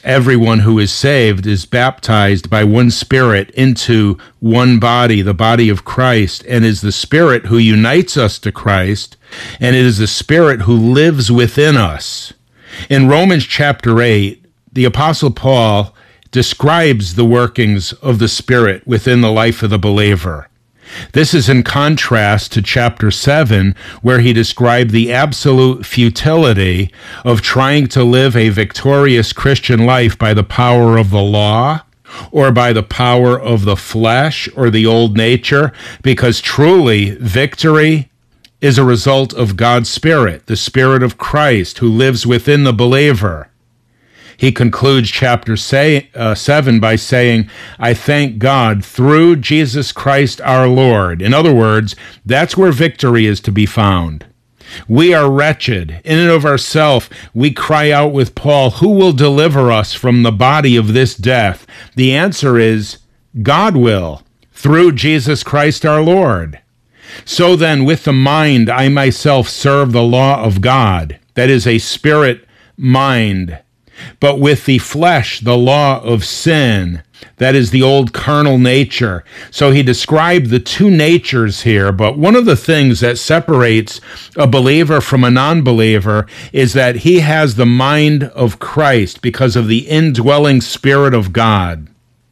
everyone who is saved is baptized by one Spirit into one body, the body of Christ, and is the Spirit who unites us to Christ, and it is the Spirit who lives within us. In Romans chapter 8, the Apostle Paul describes the workings of the Spirit within the life of the believer. This is in contrast to chapter 7, where he described the absolute futility of trying to live a victorious Christian life by the power of the law or by the power of the flesh or the old nature, because truly victory is a result of God's Spirit, the Spirit of Christ who lives within the believer. He concludes chapter 7 by saying, I thank God through Jesus Christ our Lord. In other words, that's where victory is to be found. We are wretched. In and of ourselves, we cry out with Paul, who will deliver us from the body of this death? The answer is, God will, through Jesus Christ our Lord. So then, with the mind, I myself serve the law of God. That is a spirit mind. But with the flesh, the law of sin, that is the old carnal nature. So he described the two natures here, but one of the things that separates a believer from a non-believer is that he has the mind of Christ because of the indwelling Spirit of God.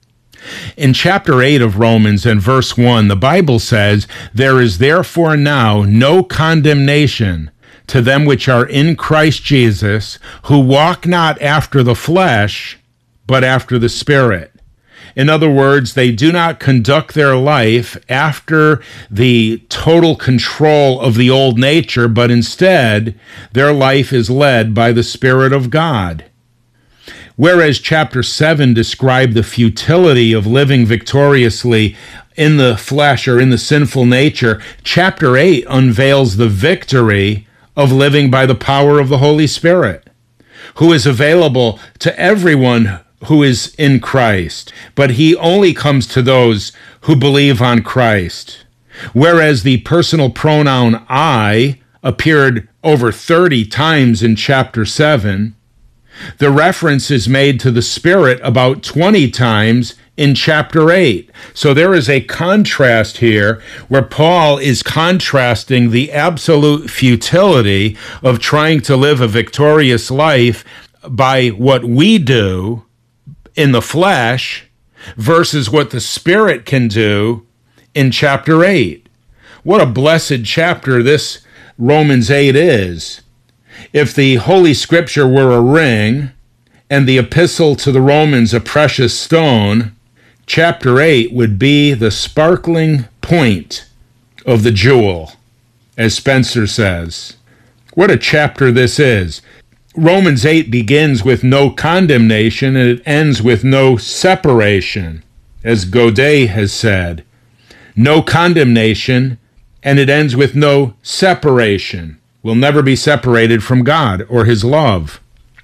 In chapter 8 of Romans and verse 1, the Bible says, there is therefore now no condemnation to them which are in Christ Jesus, who walk not after the flesh, but after the Spirit. In other words, they do not conduct their life after the total control of the old nature, but instead, their life is led by the Spirit of God. Whereas chapter 7 described the futility of living victoriously in the flesh or in the sinful nature, chapter 8 unveils the victory of living by the power of the Holy Spirit, who is available to everyone who is in Christ, but he only comes to those who believe on Christ. Whereas the personal pronoun I appeared over 30 times in chapter 7, the reference is made to the Spirit about 20 times in chapter 8. So there is a contrast here where Paul is contrasting the absolute futility of trying to live a victorious life by what we do in the flesh versus what the Spirit can do in chapter 8. What a blessed chapter this Romans 8 is. If the Holy Scripture were a ring and the epistle to the Romans a precious stone, chapter 8 would be the sparkling point of the jewel, as Spencer says. What a chapter this is. Romans 8 begins with no condemnation and it ends with no separation, as Godet has said. No condemnation and it ends with no separation. We'll never be separated from God or his love.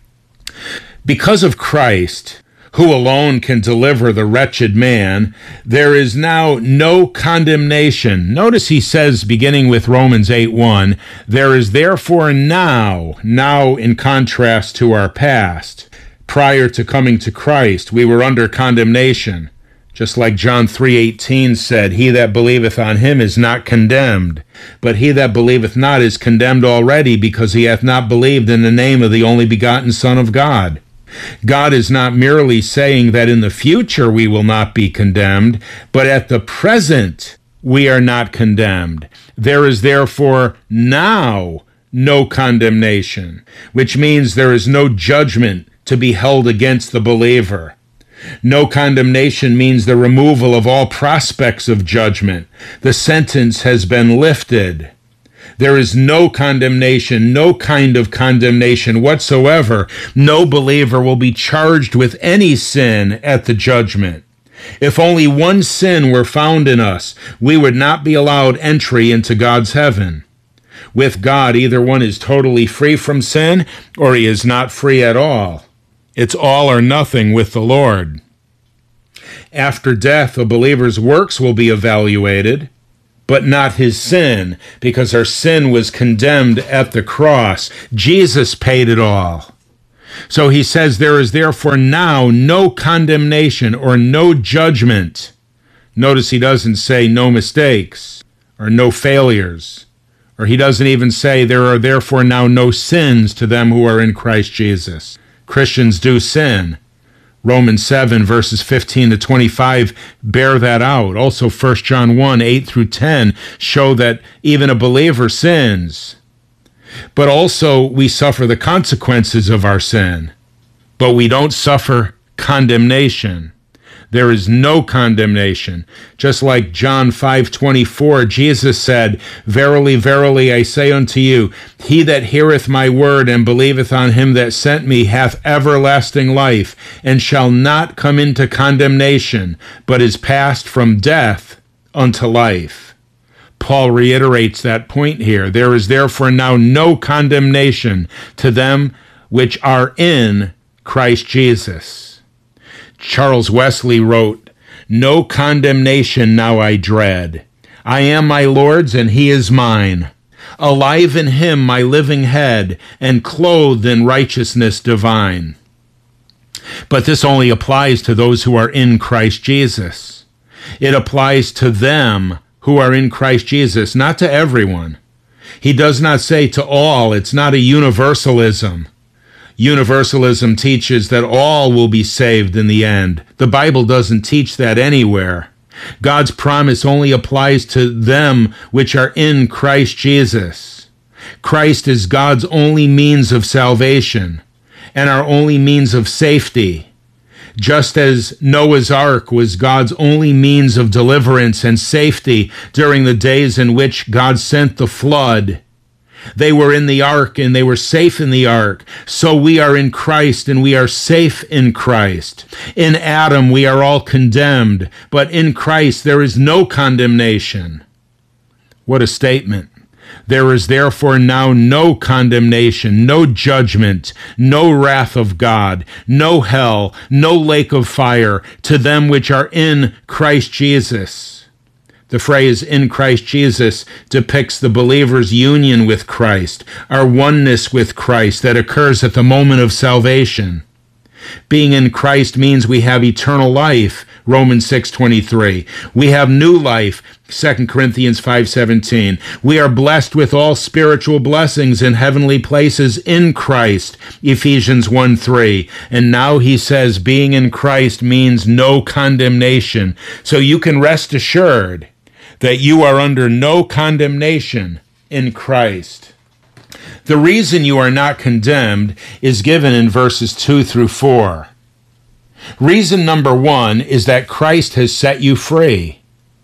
Because of Christ, who alone can deliver the wretched man, there is now no condemnation. Notice he says, beginning with Romans 8:1, there is therefore now in contrast to our past. Prior to coming to Christ, we were under condemnation. Just like John 3:18 said, he that believeth on him is not condemned, but he that believeth not is condemned already, because he hath not believed in the name of the only begotten Son of God. God is not merely saying that in the future we will not be condemned, but at the present we are not condemned. There is therefore now no condemnation, which means there is no judgment to be held against the believer. No condemnation means the removal of all prospects of judgment. The sentence has been lifted. There is no condemnation, no kind of condemnation whatsoever. No believer will be charged with any sin at the judgment. If only one sin were found in us, we would not be allowed entry into God's heaven. With God, either one is totally free from sin or he is not free at all. It's all or nothing with the Lord. After death, a believer's works will be evaluated, but not his sin, because our sin was condemned at the cross. Jesus paid it all. So he says, there is therefore now no condemnation or no judgment. Notice he doesn't say no mistakes or no failures, or he doesn't even say there are therefore now no sins to them who are in Christ Jesus. Christians do sin. Romans 7 verses 15 to 25 bear that out. Also 1 John 1, 8 through 10 show that even a believer sins. But also we suffer the consequences of our sin. But we don't suffer condemnation. There is no condemnation. Just like John 5:24, Jesus said, Verily, verily, I say unto you, he that heareth my word and believeth on him that sent me hath everlasting life, and shall not come into condemnation, but is passed from death unto life. Paul reiterates that point here. There is therefore now no condemnation to them which are in Christ Jesus. Charles Wesley wrote, No condemnation now I dread. I am my Lord's and he is mine. Alive in him my living head, and clothed in righteousness divine. But this only applies to those who are in Christ Jesus. It applies to them who are in Christ Jesus, not to everyone. He does not say to all. It's not a universalism. Universalism teaches that all will be saved in the end. The Bible doesn't teach that anywhere. God's promise only applies to them which are in Christ Jesus. Christ is God's only means of salvation and our only means of safety. Just as Noah's Ark was God's only means of deliverance and safety during the days in which God sent the flood. They were in the ark and they were safe in the ark. So we are in Christ and we are safe in Christ. In Adam we are all condemned, but in Christ there is no condemnation. What a statement. There is therefore now no condemnation, no judgment, no wrath of God, no hell, no lake of fire to them which are in Christ Jesus. The phrase in Christ Jesus depicts the believer's union with Christ, our oneness with Christ that occurs at the moment of salvation. Being in Christ means we have eternal life, Romans 6:23. We have new life, 2 Corinthians 5:17. We are blessed with all spiritual blessings in heavenly places in Christ, Ephesians 1:3. And now he says being in Christ means no condemnation. So you can rest assured that you are under no condemnation in Christ. The reason you are not condemned is given in verses 2 through 4. Reason number 1 is that Christ has set you free.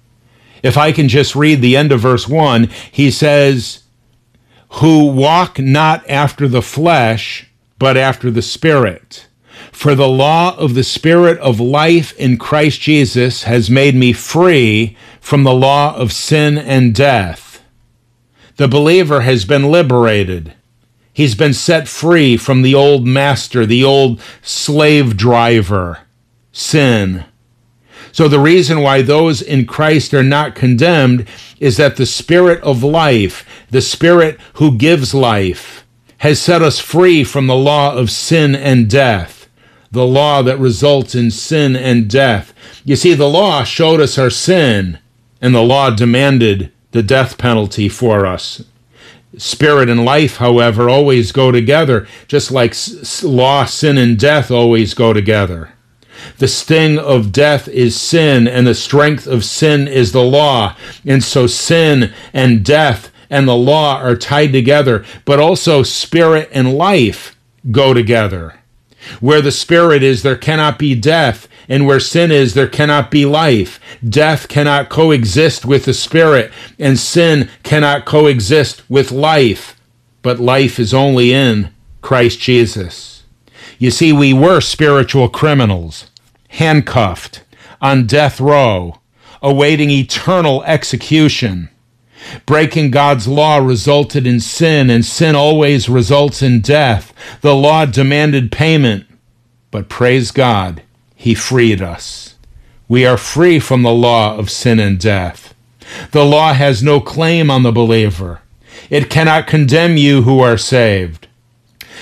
If I can just read the end of verse 1, he says, who walk not after the flesh, but after the Spirit. For the law of the Spirit of life in Christ Jesus has made me free from the law of sin and death. The believer has been liberated. He's been set free from the old master, the old slave driver, sin. So the reason why those in Christ are not condemned is that the Spirit of life, the Spirit who gives life, has set us free from the law of sin and death, the law that results in sin and death. You see, the law showed us our sin, and the law demanded the death penalty for us. Spirit and life, however, always go together, just like law, sin, and death always go together. The sting of death is sin, and the strength of sin is the law. And so sin and death and the law are tied together, but also spirit and life go together. Where the Spirit is, there cannot be death, and where sin is, there cannot be life. Death cannot coexist with the Spirit, and sin cannot coexist with life. But life is only in Christ Jesus. You see, we were spiritual criminals, handcuffed, on death row, awaiting eternal execution. Breaking God's law resulted in sin, and sin always results in death. The law demanded payment, but praise God, He freed us. We are free from the law of sin and death. The law has no claim on the believer. It cannot condemn you who are saved.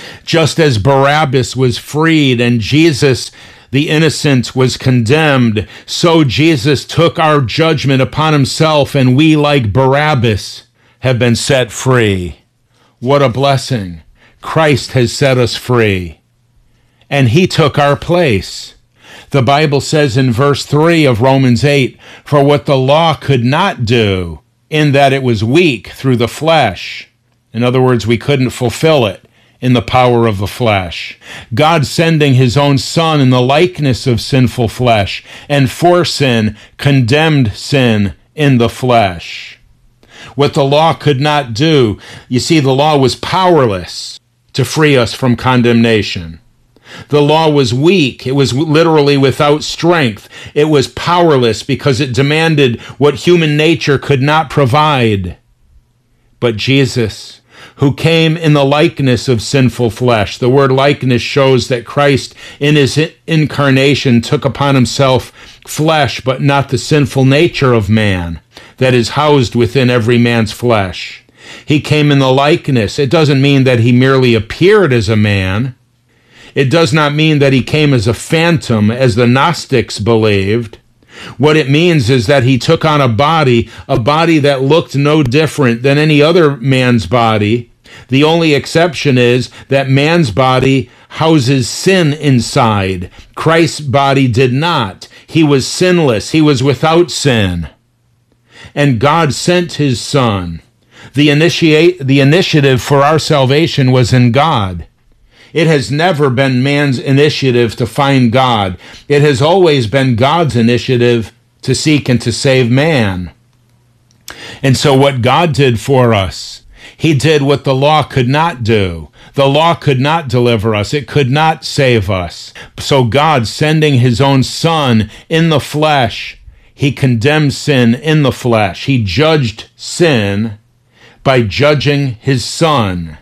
Just as Barabbas was freed and Jesus, the innocent, was condemned, so Jesus took our judgment upon himself, and we, like Barabbas, have been set free. What a blessing. Christ has set us free, and he took our place. The Bible says in verse 3 of Romans 8, "For what the law could not do, in that it was weak through the flesh." In other words, we couldn't fulfill it in the power of the flesh. God sending his own Son in the likeness of sinful flesh, and for sin, condemned sin in the flesh. What the law could not do, you see, the law was powerless to free us from condemnation. The law was weak. It was literally without strength. It was powerless because it demanded what human nature could not provide. But Jesus, who came in the likeness of sinful flesh. The word likeness shows that Christ in his incarnation took upon himself flesh, but not the sinful nature of man that is housed within every man's flesh. He came in the likeness. It doesn't mean that he merely appeared as a man. It does not mean that he came as a phantom, as the Gnostics believed. What it means is that he took on a body that looked no different than any other man's body. The only exception is that man's body houses sin inside. Christ's body did not. He was sinless. He was without sin. And God sent his Son. The initiative for our salvation was in God. It has never been man's initiative to find God. It has always been God's initiative to seek and to save man. And so what God did for us, he did what the law could not do. The law could not deliver us. It could not save us. So God, sending his own Son in the flesh, he condemned sin in the flesh. He judged sin by judging his Son.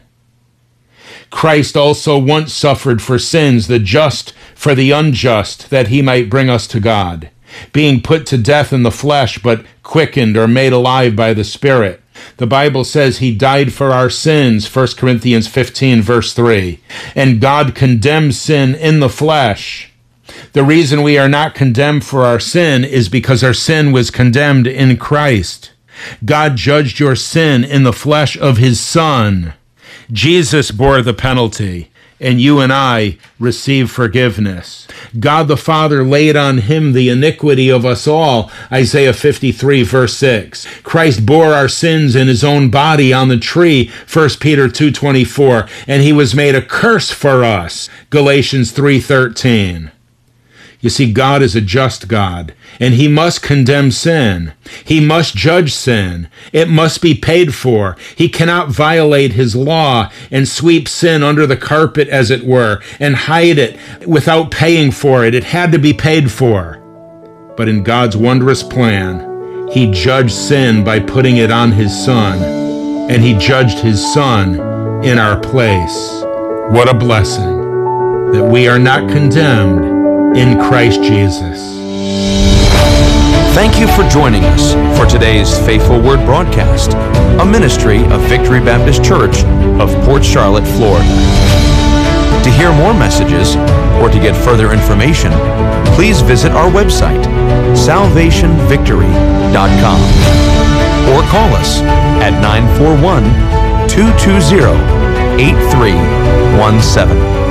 Christ also once suffered for sins, the just for the unjust, that he might bring us to God, being put to death in the flesh, but quickened or made alive by the Spirit. The Bible says he died for our sins, 1 Corinthians 15, verse 3. And God condemns sin in the flesh. The reason we are not condemned for our sin is because our sin was condemned in Christ. God judged your sin in the flesh of his Son. Jesus bore the penalty, and you and I receive forgiveness. God the Father laid on him the iniquity of us all, Isaiah 53, verse 6. Christ bore our sins in his own body on the tree, 1 Peter 2:24, and he was made a curse for us, Galatians 3:13. You see, God is a just God, and he must condemn sin. He must judge sin. It must be paid for. He cannot violate his law and sweep sin under the carpet, as it were, and hide it without paying for it. It had to be paid for. But in God's wondrous plan, he judged sin by putting it on his Son, and he judged his Son in our place. What a blessing that we are not condemned in Christ Jesus. Thank you for joining us for today's Faithful Word broadcast, a ministry of Victory Baptist Church of Port Charlotte, Florida. To hear more messages or to get further information, please visit our website, salvationvictory.com, or call us at 941-220-8317.